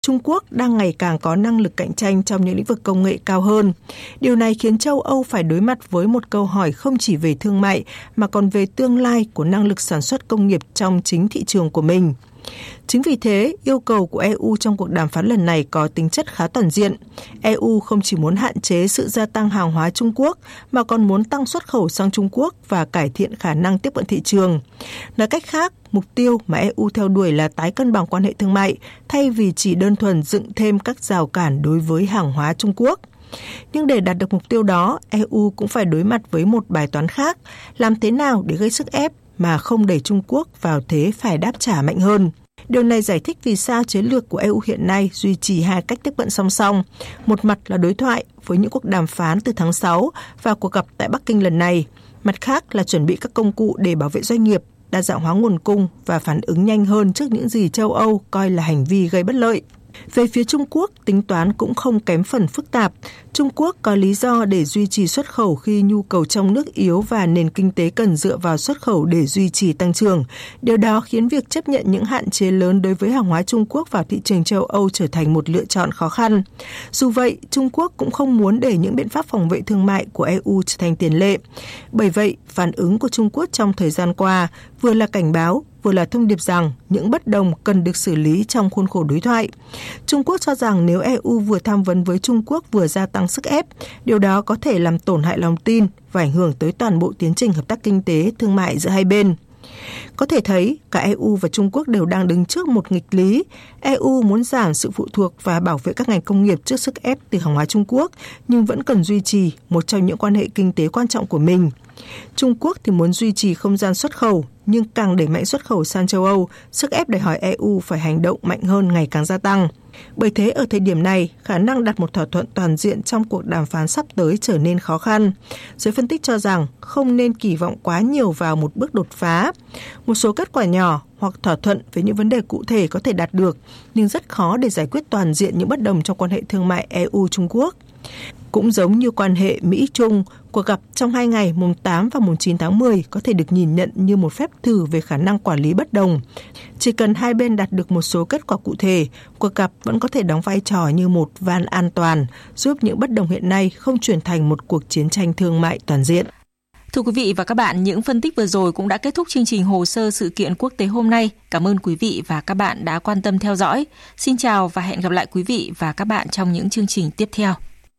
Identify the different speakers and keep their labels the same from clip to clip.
Speaker 1: Trung Quốc đang ngày càng có năng lực cạnh tranh trong những lĩnh vực công nghệ cao hơn. Điều này khiến châu Âu phải đối mặt với một câu hỏi không chỉ về thương mại mà còn về tương lai của năng lực sản xuất công nghiệp trong chính thị trường của mình. Chính vì thế, yêu cầu của EU trong cuộc đàm phán lần này có tính chất khá toàn diện. EU không chỉ muốn hạn chế sự gia tăng hàng hóa Trung Quốc, mà còn muốn tăng xuất khẩu sang Trung Quốc và cải thiện khả năng tiếp cận thị trường. Nói cách khác, mục tiêu mà EU theo đuổi là tái cân bằng quan hệ thương mại, thay vì chỉ đơn thuần dựng thêm các rào cản đối với hàng hóa Trung Quốc. Nhưng để đạt được mục tiêu đó, EU cũng phải đối mặt với một bài toán khác, làm thế nào để gây sức ép mà không đẩy Trung Quốc vào thế phải đáp trả mạnh hơn. Điều này giải thích vì sao chiến lược của EU hiện nay duy trì hai cách tiếp cận song song. Một mặt là đối thoại với những cuộc đàm phán từ tháng 6 và cuộc gặp tại Bắc Kinh lần này. Mặt khác là chuẩn bị các công cụ để bảo vệ doanh nghiệp, đa dạng hóa nguồn cung và phản ứng nhanh hơn trước những gì châu Âu coi là hành vi gây bất lợi. Về phía Trung Quốc, tính toán cũng không kém phần phức tạp. Trung Quốc có lý do để duy trì xuất khẩu khi nhu cầu trong nước yếu và nền kinh tế cần dựa vào xuất khẩu để duy trì tăng trưởng. Điều đó khiến việc chấp nhận những hạn chế lớn đối với hàng hóa Trung Quốc vào thị trường châu Âu trở thành một lựa chọn khó khăn. Dù vậy, Trung Quốc cũng không muốn để những biện pháp phòng vệ thương mại của EU trở thành tiền lệ. Bởi vậy, phản ứng của Trung Quốc trong thời gian qua vừa là cảnh báo, vừa là thông điệp rằng những bất đồng cần được xử lý trong khuôn khổ đối thoại. Trung Quốc cho rằng nếu EU vừa tham vấn với Trung Quốc vừa gia tăng sức ép, điều đó có thể làm tổn hại lòng tin và ảnh hưởng tới toàn bộ tiến trình hợp tác kinh tế, thương mại giữa hai bên. Có thể thấy, cả EU và Trung Quốc đều đang đứng trước một nghịch lý. EU muốn giảm sự phụ thuộc và bảo vệ các ngành công nghiệp trước sức ép từ hàng hóa Trung Quốc, nhưng vẫn cần duy trì một trong những quan hệ kinh tế quan trọng của mình. Trung Quốc thì muốn duy trì không gian xuất khẩu, nhưng càng đẩy mạnh xuất khẩu sang châu Âu, sức ép đòi hỏi EU phải hành động mạnh hơn ngày càng gia tăng. Bởi thế, ở thời điểm này, khả năng đạt một thỏa thuận toàn diện trong cuộc đàm phán sắp tới trở nên khó khăn. Giới phân tích cho rằng không nên kỳ vọng quá nhiều vào một bước đột phá. Một số kết quả nhỏ hoặc thỏa thuận về những vấn đề cụ thể có thể đạt được, nhưng rất khó để giải quyết toàn diện những bất đồng trong quan hệ thương mại EU-Trung Quốc. Cũng giống như quan hệ Mỹ-Trung, cuộc gặp trong 2 ngày mùng 8 và mùng 9 tháng 10 có thể được nhìn nhận như một phép thử về khả năng quản lý bất đồng. Chỉ cần hai bên đạt được một số kết quả cụ thể, cuộc gặp vẫn có thể đóng vai trò như một van an toàn, giúp những bất đồng hiện nay không chuyển thành một cuộc chiến tranh thương mại toàn diện.
Speaker 2: Thưa quý vị và các bạn, những phân tích vừa rồi cũng đã kết thúc chương trình Hồ sơ sự kiện quốc tế hôm nay. Cảm ơn quý vị và các bạn đã quan tâm theo dõi. Xin chào và hẹn gặp lại quý vị và các bạn trong những chương trình tiếp theo.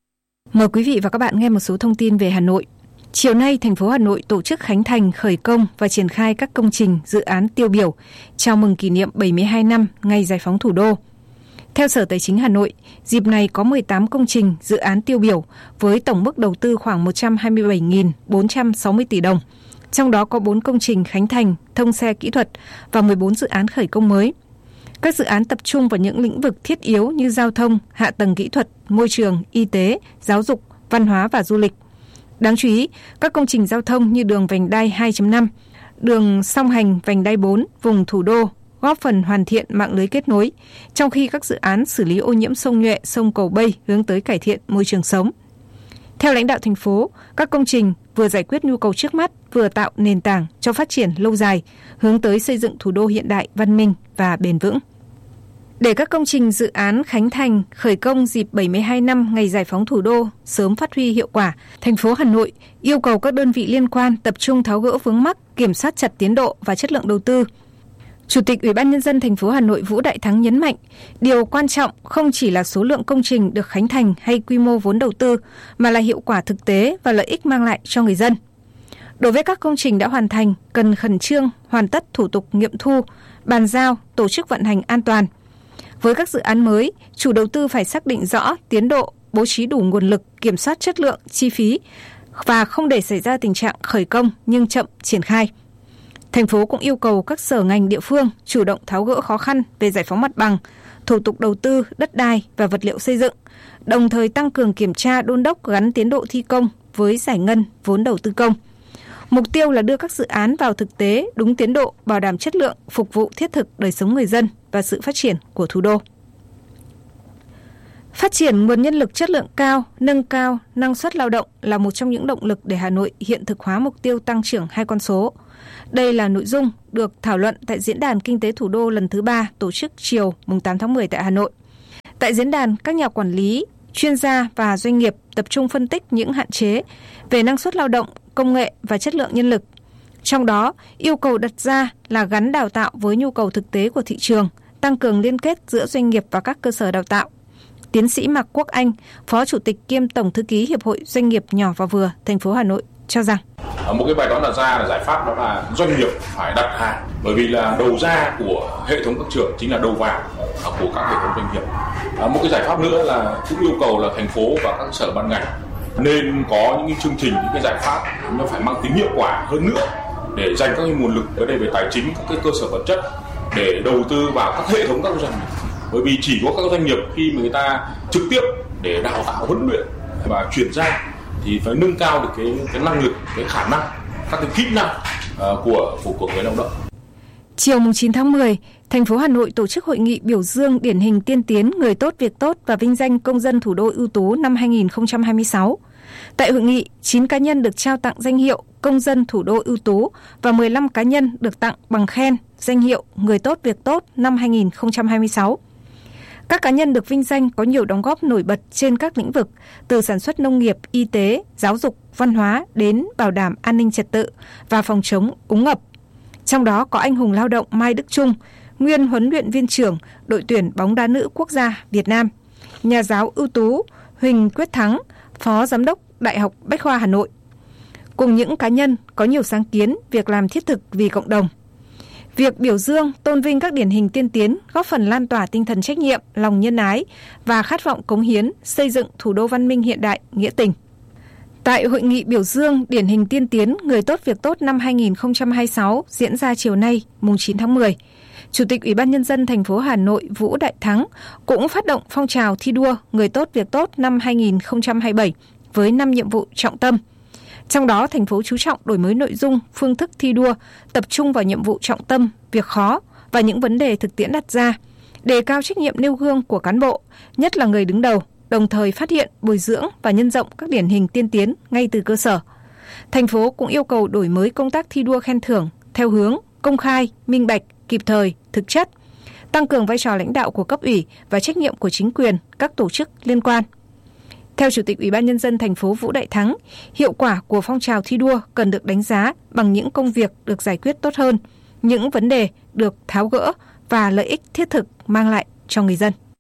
Speaker 3: Mời quý vị và các bạn nghe một số thông tin về Hà Nội. Chiều nay, thành phố Hà Nội tổ chức khánh thành, khởi công và triển khai các công trình, dự án tiêu biểu chào mừng kỷ niệm 72 năm ngày giải phóng thủ đô. Theo Sở Tài chính Hà Nội, dịp này có 18 công trình, dự án tiêu biểu với tổng mức đầu tư khoảng 127.460 tỷ đồng. Trong đó có 4 công trình khánh thành, thông xe kỹ thuật và 14 dự án khởi công mới. Các dự án tập trung vào những lĩnh vực thiết yếu như giao thông, hạ tầng kỹ thuật, môi trường, y tế, giáo dục, văn hóa và du lịch. Đáng chú ý, các công trình giao thông như đường vành đai 2.5, đường song hành vành đai 4 vùng thủ đô góp phần hoàn thiện mạng lưới kết nối, trong khi các dự án xử lý ô nhiễm sông Nhuệ, sông Cầu Bây hướng tới cải thiện môi trường sống. Theo lãnh đạo thành phố, các công trình vừa giải quyết nhu cầu trước mắt, vừa tạo nền tảng cho phát triển lâu dài, hướng tới xây dựng thủ đô hiện đại, văn minh và bền vững. Để các công trình dự án khánh thành, khởi công dịp 72 năm ngày giải phóng thủ đô sớm phát huy hiệu quả, thành phố Hà Nội yêu cầu các đơn vị liên quan tập trung tháo gỡ vướng mắc, kiểm soát chặt tiến độ và chất lượng đầu tư. Chủ tịch Ủy ban Nhân dân thành phố Hà Nội Vũ Đại Thắng nhấn mạnh, điều quan trọng không chỉ là số lượng công trình được khánh thành hay quy mô vốn đầu tư, mà là hiệu quả thực tế và lợi ích mang lại cho người dân. Đối với các công trình đã hoàn thành, cần khẩn trương hoàn tất thủ tục nghiệm thu, bàn giao, tổ chức vận hành an toàn. Với các dự án mới, chủ đầu tư phải xác định rõ tiến độ, bố trí đủ nguồn lực, kiểm soát chất lượng, chi phí và không để xảy ra tình trạng khởi công nhưng chậm triển khai. Thành phố cũng yêu cầu các sở ngành địa phương chủ động tháo gỡ khó khăn về giải phóng mặt bằng, thủ tục đầu tư, đất đai và vật liệu xây dựng, đồng thời tăng cường kiểm tra đôn đốc gắn tiến độ thi công với giải ngân vốn đầu tư công. Mục tiêu là đưa các dự án vào thực tế đúng tiến độ, bảo đảm chất lượng, phục vụ thiết thực đời sống người dân và sự phát triển của thủ đô. Phát triển nguồn nhân lực chất lượng cao, nâng cao năng suất lao động là một trong những động lực để Hà Nội hiện thực hóa mục tiêu tăng trưởng 2 con số. Đây là nội dung được thảo luận tại Diễn đàn Kinh tế Thủ đô lần thứ 3 tổ chức chiều 8 tháng 10 tại Hà Nội. Tại diễn đàn, các nhà quản lý, chuyên gia và doanh nghiệp tập trung phân tích những hạn chế về năng suất lao động, công nghệ và chất lượng nhân lực. Trong đó, yêu cầu đặt ra là gắn đào tạo với nhu cầu thực tế của thị trường, tăng cường liên kết giữa doanh nghiệp và các cơ sở đào tạo. Tiến sĩ Mạc Quốc Anh, Phó Chủ tịch kiêm Tổng Thư ký Hiệp hội Doanh nghiệp nhỏ và vừa thành phố Hà Nội cho rằng
Speaker 4: một cái bài toán đặt ra là giải pháp đó là doanh nghiệp phải đặt hàng, bởi vì là đầu ra của hệ thống các trường chính là đầu vào của các hệ thống doanh nghiệp. Một cái giải pháp nữa là cũng yêu cầu là thành phố và các sở ban ngành nên có những cái chương trình, những cái giải pháp nó phải mang tính hiệu quả hơn nữa để dành các cái nguồn lực ở đây về tài chính, các cái cơ sở vật chất để đầu tư vào các hệ thống các doanh nghiệp. Bởi vì chỉ có các doanh nghiệp khi mà người ta trực tiếp để đào tạo, huấn luyện và chuyển giao thì phải nâng cao được cái năng lực, cái khả năng, các cái kỹ năng của người lao động.
Speaker 3: Chiều 9 tháng 10, thành phố Hà Nội tổ chức hội nghị biểu dương điển hình tiên tiến, người tốt việc tốt và vinh danh công dân thủ đô ưu tú năm 2026. Tại hội nghị, 9 cá nhân được trao tặng danh hiệu công dân thủ đô ưu tú và 15 cá nhân được tặng bằng khen danh hiệu người tốt việc tốt năm 2026. Các cá nhân được vinh danh có nhiều đóng góp nổi bật trên các lĩnh vực từ sản xuất nông nghiệp, y tế, giáo dục, văn hóa đến bảo đảm an ninh trật tự và phòng chống úng ngập. Trong đó có anh hùng lao động Mai Đức Trung, nguyên huấn luyện viên trưởng đội tuyển bóng đá nữ quốc gia Việt Nam, nhà giáo ưu tú Huỳnh Quyết Thắng, Phó Giám đốc Đại học Bách khoa Hà Nội. Cùng những cá nhân có nhiều sáng kiến, việc làm thiết thực vì cộng đồng. Việc biểu dương, tôn vinh các điển hình tiên tiến góp phần lan tỏa tinh thần trách nhiệm, lòng nhân ái và khát vọng cống hiến, xây dựng thủ đô văn minh hiện đại, nghĩa tình. Tại hội nghị biểu dương điển hình tiên tiến, người tốt việc tốt năm 2026 diễn ra chiều nay, mùng 9 tháng 10, Chủ tịch Ủy ban Nhân dân thành phố Hà Nội Vũ Đại Thắng cũng phát động phong trào thi đua người tốt việc tốt năm 2027 với 5 nhiệm vụ trọng tâm. Trong đó, thành phố chú trọng đổi mới nội dung, phương thức thi đua, tập trung vào nhiệm vụ trọng tâm, việc khó và những vấn đề thực tiễn đặt ra, đề cao trách nhiệm nêu gương của cán bộ, nhất là người đứng đầu, đồng thời phát hiện, bồi dưỡng và nhân rộng các điển hình tiên tiến ngay từ cơ sở. Thành phố cũng yêu cầu đổi mới công tác thi đua khen thưởng theo hướng công khai, minh bạch, kịp thời, thực chất, tăng cường vai trò lãnh đạo của cấp ủy và trách nhiệm của chính quyền, các tổ chức liên quan. Theo Chủ tịch Ủy ban Nhân dân thành phố Vũ Đại Thắng, hiệu quả của phong trào thi đua cần được đánh giá bằng những công việc được giải quyết tốt hơn, những vấn đề được tháo gỡ và lợi ích thiết thực mang lại cho người dân.